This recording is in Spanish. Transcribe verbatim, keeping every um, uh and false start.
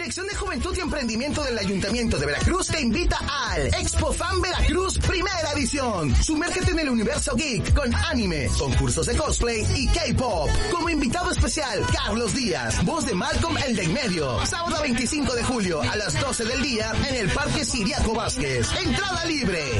Dirección de Juventud y Emprendimiento del Ayuntamiento de Veracruz te invita al Expo Fan Veracruz Primera Edición. Sumérgete en el universo geek con anime, concursos de cosplay y K-pop. Como invitado especial, Carlos Díaz, voz de Malcolm el de en medio. Sábado veinticinco de julio a las doce del día en el Parque Siriaco Vázquez. Entrada libre.